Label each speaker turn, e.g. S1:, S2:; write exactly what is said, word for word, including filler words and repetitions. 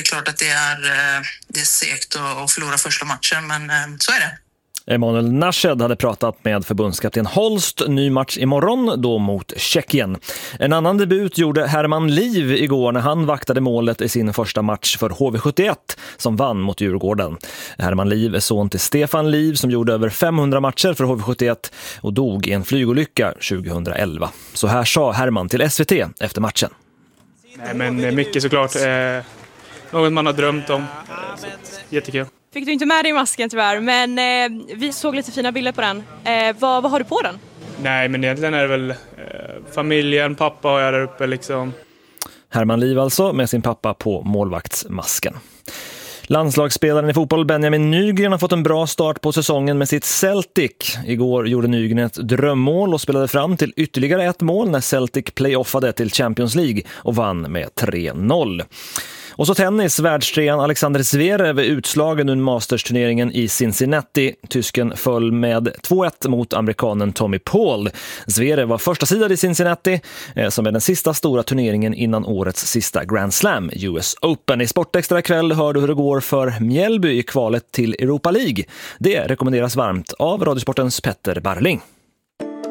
S1: klart att det är, det är segt att förlora första matchen, men så är det.
S2: Emanuel Nashed hade pratat med förbundskapten Holst. Ny match imorgon, då mot Tjeckien. En annan debut gjorde Herman Liv igår när han vaktade målet i sin första match för H V sjuttioett som vann mot Djurgården. Herman Liv är son till Stefan Liv som gjorde över femhundra matcher för H V sjuttioett och dog i en flygolycka tjugohundraelva. Så här sa Herman till S V T efter matchen.
S3: Nej, men mycket såklart. Eh, något man har drömt om. Eh, så jättekul.
S4: Fick du inte med dig masken tyvärr, men eh, vi såg lite fina bilder på den. Eh, vad, vad har du på den?
S3: Nej, men egentligen är det väl eh, familjen, pappa har jag där uppe liksom.
S2: Herman Liv alltså med sin pappa på målvaktsmasken. Landslagsspelaren i fotboll Benjamin Nygren har fått en bra start på säsongen med sitt Celtic. Igår gjorde Nygren ett drömmål och spelade fram till ytterligare ett mål när Celtic playoffade till Champions League och vann med tre noll. Och så tennis, världstrean Alexander Zverev är utslagen ur Masters-turneringen i Cincinnati. Tysken föll med två ett mot amerikanen Tommy Paul. Zverev var första sidan i Cincinnati eh, som är den sista stora turneringen innan årets sista Grand Slam, U S Open. I Sportextra kväll hör du hur det går för Mjällby i kvalet till Europa League. Det rekommenderas varmt av Radiosportens Petter Barling.